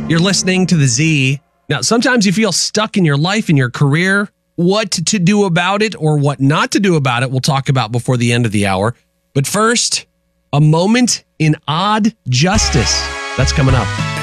You're listening to The Z. Now, sometimes you feel stuck in your life, in your career. What to do about it or what not to do about it, we'll talk about before the end of the hour. But first, a moment in odd justice. That's coming up.